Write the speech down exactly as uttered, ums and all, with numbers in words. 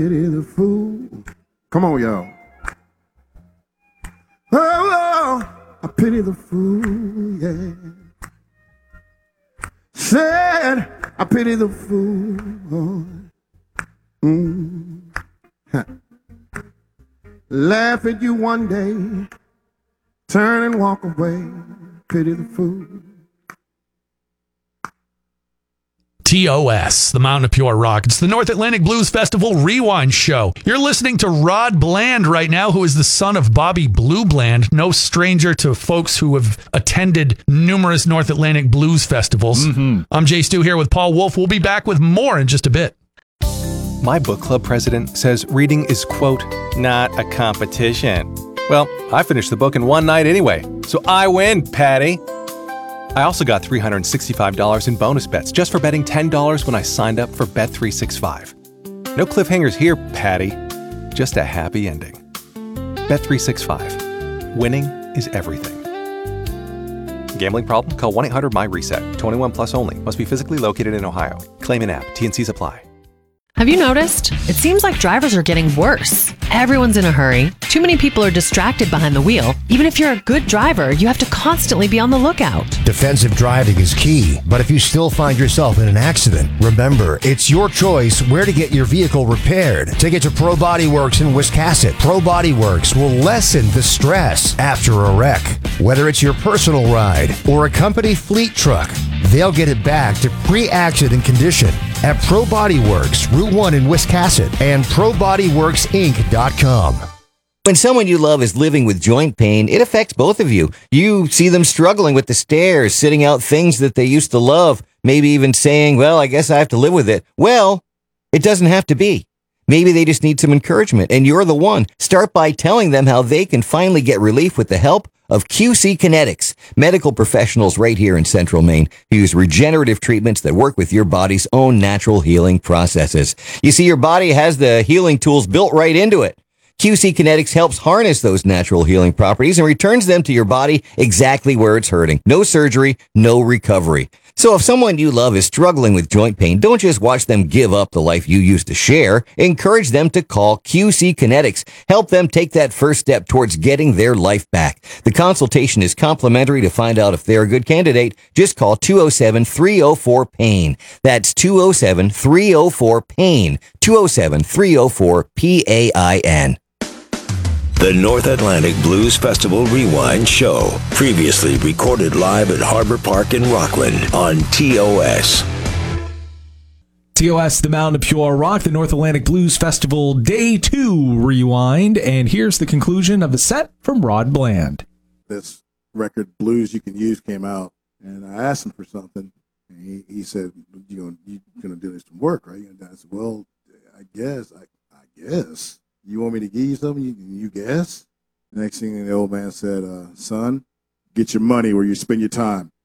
pity the fool. Come on, y'all. Oh, I pity the fool, yeah. Said, I pity the fool. Mm. Huh. Laugh at you one day, turn and walk away, pity the fool. T O S, the Mountain of Pure Rock. It's the North Atlantic Blues Festival Rewind Show. You're listening to Rod Bland right now, who is the son of Bobby Blue Bland, no stranger to folks who have attended numerous North Atlantic Blues festivals. Mm-hmm. I'm Jay Stu here with Paul Wolf. We'll be back with more in just a bit. My book club president says reading is, quote, not a competition. Well, I finished the book in one night anyway, so I win, Patty. I also got three hundred sixty-five dollars in bonus bets just for betting ten dollars when I signed up for Bet three sixty-five. No cliffhangers here, Patty. Just a happy ending. Bet three sixty-five. Winning is everything. Gambling problem? Call one eight hundred my reset. twenty-one plus only. Must be physically located in Ohio. Claim in app. T N Cs apply. Have you noticed? It seems like drivers are getting worse. Everyone's in a hurry. Too many people are distracted behind the wheel. Even if you're a good driver, you have to constantly be on the lookout. Defensive driving is key, but if you still find yourself in an accident, remember, it's your choice where to get your vehicle repaired. Take it to Pro Body Works in Wiscasset. Pro Body Works will lessen the stress after a wreck. Whether it's your personal ride or a company fleet truck, they'll get it back to pre-accident condition at Pro Body Works, Route one in Wiscasset, and pro body works inc dot com. When someone you love is living with joint pain, it affects both of you. You see them struggling with the stairs, sitting out things that they used to love, maybe even saying, well, I guess I have to live with it. Well, it doesn't have to be. Maybe they just need some encouragement, and you're the one. Start by telling them how they can finally get relief with the help of Q C Kinetics. Medical professionals right here in Central Maine who use regenerative treatments that work with your body's own natural healing processes. You see, your body has the healing tools built right into it. Q C Kinetics helps harness those natural healing properties and returns them to your body exactly where it's hurting. No surgery, no recovery. So if someone you love is struggling with joint pain, don't just watch them give up the life you used to share. Encourage them to call Q C Kinetics. Help them take that first step towards getting their life back. The consultation is complimentary. To find out if they're a good candidate, just call two oh seven, three oh four, PAIN. That's two oh seven, three oh four, PAIN. two oh seven, three oh four, P A I N. The North Atlantic Blues Festival Rewind Show. Previously recorded live at Harbor Park in Rockland on T O S. T O S, the Mountain of Pure Rock, the North Atlantic Blues Festival Day two Rewind. And here's the conclusion of the set from Rod Bland. This record, Blues You Can Use, came out, and I asked him for something. And he, he said, you're going you're gonna do some work, right? And I said, well, I guess, I, I guess. You want me to give you something? You, you guess? The next thing the old man said, uh, son, get your money where you spend your time.